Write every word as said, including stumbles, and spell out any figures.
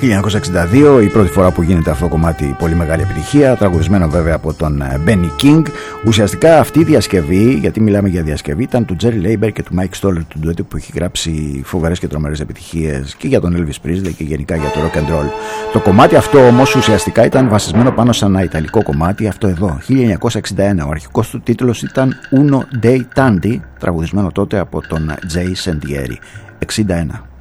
χίλια εννιακόσια εξήντα δύο, η πρώτη φορά που γίνεται αυτό το κομμάτι, πολύ μεγάλη επιτυχία, τραγουδισμένο βέβαια από τον Benny King. Ουσιαστικά αυτή η διασκευή, γιατί μιλάμε για διασκευή, ήταν του Jerry Leiber και του Mike Stoller, του ντουέτο που έχει γράψει φοβερές και τρομερές επιτυχίες και για τον Elvis Presley και γενικά για το rock and roll. Το κομμάτι αυτό όμως ουσιαστικά ήταν βασισμένο πάνω σε ένα ιταλικό κομμάτι, αυτό εδώ, χίλια εννιακόσια εξήντα ένα. Ο αρχικός του τίτλος ήταν Uno dei Tanti, τραγουδισμένο τότε από τον Jay Sentieri. εξήντα ένα.